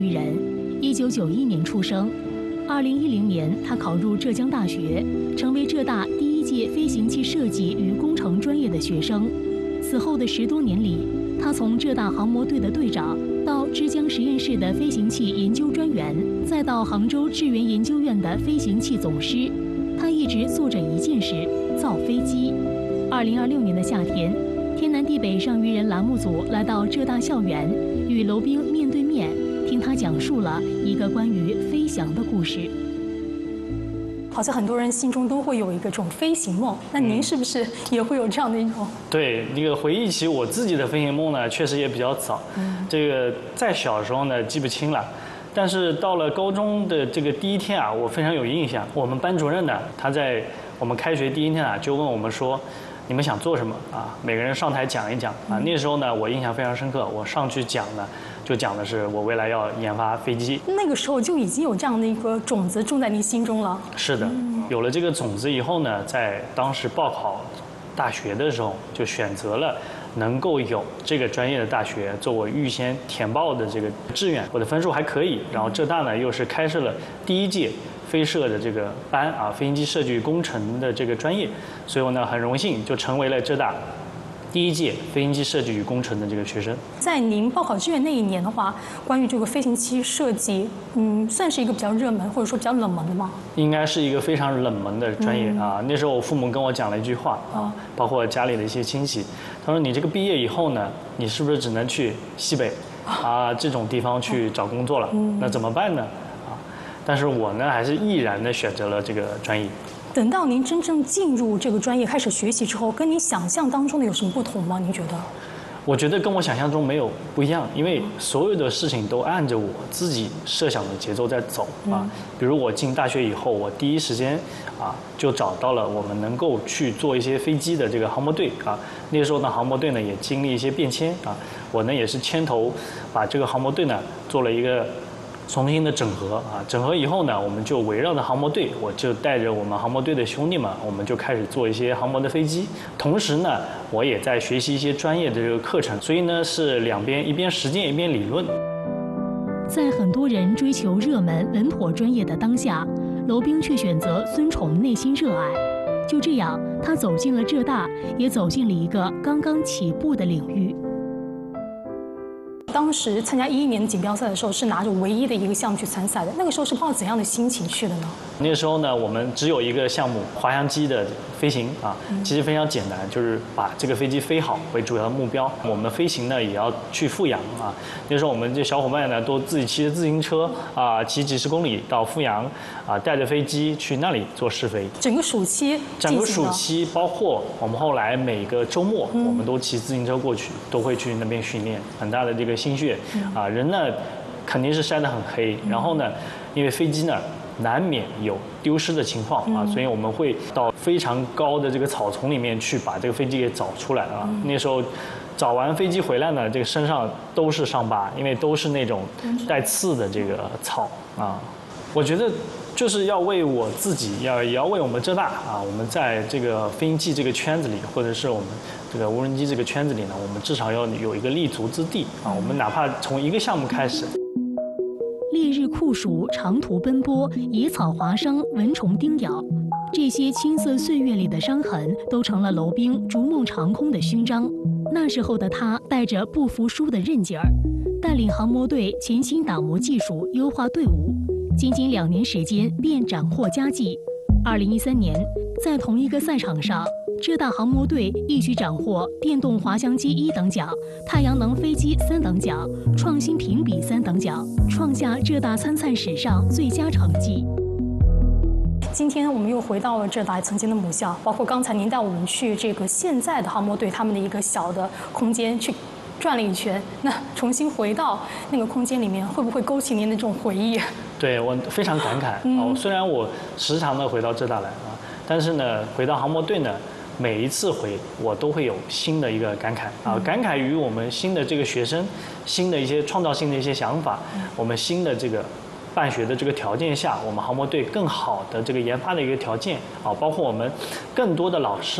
人，1991年出生。2010年，他考入浙江大学，成为浙大第一届飞行器设计与工程专业的学生。此后的10多年里，他从浙大航模队的队长，到之江实验室的飞行器研究专员，再到杭州智源研究院的飞行器总师，他一直做着一件事：造飞机。2026年的夏天，天南地北上虞人栏目组来到浙大校园，与娄彬面对面，听他讲述了一个关于飞翔的故事。好像很多人心中都会有一个这种飞行梦，那您是不是也会有这样的一种？ 对，那个回忆起我自己的飞行梦呢，确实也比较早。这个在小时候呢记不清了，但是到了高中的这个第一天啊，我非常有印象。我们班主任呢，他在我们开学第一天啊，就问我们说，你们想做什么啊？每个人上台讲一讲啊。那时候呢，我印象非常深刻，我上去讲呢，就讲的是我未来要研发飞机。 那个时候就已经有这样的一个种子种在您心中了。 是的，有了这个种子以后呢，在当时报考大学的时候，就选择了能够有这个专业的大学做我预先填报的这个志愿。我的分数还可以，然后浙大呢又是开设了第一届飞设的这个班啊，飞行器设计与工程的这个专业，所以我呢很荣幸就成为了浙大第一届飞行器设计与工程的这个学生。 在您报考志愿那一年的话，关于这个飞行器设计，算是一个比较热门或者说比较冷门的吗？ 应该是一个非常冷门的专业啊。那时候我父母跟我讲了一句话啊，包括家里的一些亲戚，他说你这个毕业以后呢，你是不是只能去西北啊这种地方去找工作了？那怎么办呢？啊，但是我呢还是毅然的选择了这个专业。 等到您真正进入这个专业开始学习之后，跟你想象当中的有什么不同吗？您觉得？ 我觉得跟我想象中没有不一样，因为所有的事情都按着我自己设想的节奏在走啊。比如我进大学以后，我第一时间啊就找到了我们能够去做一些飞机的这个航模队啊。那个时候呢，航模队呢也经历一些变迁啊，我呢也是牵头把这个航模队呢做了一个重新的整合啊，整合以后呢，我们就围绕着航模队，我就带着我们航模队的兄弟们，我们就开始做一些航模的飞机。同时呢，我也在学习一些专业的这个课程，所以呢是两边，一边实践一边理论。在很多人追求热门稳妥专业的当下， 娄彬却选择遵从内心热爱。就这样，他走进了浙大，也走进了一个刚刚起步的领域。当时参加2011年的锦标赛的时候，是拿着唯一的一个项目去参赛的。那个时候是抱着怎样的心情去的呢？ 那个时候呢，我们只有一个项目滑翔机的飞行啊，其实非常简单，就是把这个飞机飞好为主要的目标。我们飞行呢也要去富阳啊。那时候我们这小伙伴呢都自己骑着自行车啊，骑几十公里到富阳啊，带着飞机去那里做试飞。 整个暑期， 整个暑期包括我们后来每个周末，我们都骑自行车过去，都会去那边训练，很大的这个心血啊，人呢肯定是晒得很黑，然后呢，因为飞机呢难免有丢失的情况啊，所以我们会到非常高的这个草丛里面去把这个飞机给找出来啊。那时候找完飞机回来呢，这个身上都是伤疤，因为都是那种带刺的这个草啊。我觉得就是要为我自己，也要为我们浙大啊，我们在这个飞行器这个圈子里，或者是我们这个无人机这个圈子里呢，我们至少要有一个立足之地啊。我们哪怕从一个项目开始。 烈日酷暑，长途奔波，野草划伤，蚊虫叮咬，这些青涩岁月里的伤痕，都成了娄彬逐梦长空的勋章。那时候的他带着不服输的韧劲儿，带领航模队潜心打磨技术，优化队伍。仅仅2年时间便斩获佳绩。2013年，在同一个赛场上，浙大航模队一举斩获电动滑翔机1等奖、太阳能飞机3等奖、创新评比3等奖，创下浙大参赛史上最佳成绩。今天我们又回到了浙大曾经的母校，包括刚才您带我们去这个现在的航模队他们的一个小的空间去转了一圈，那重新回到那个空间里面，会不会勾起您的这种回忆？ 对，我非常感慨。虽然我时常的回到浙大来啊，但是呢，回到航模队呢，每一次回我都会有新的一个感慨啊，感慨于我们新的这个学生，新的一些创造性的一些想法，我们新的这个办学的这个条件下，我们航模队更好的这个研发的一个条件啊，包括我们更多的老师。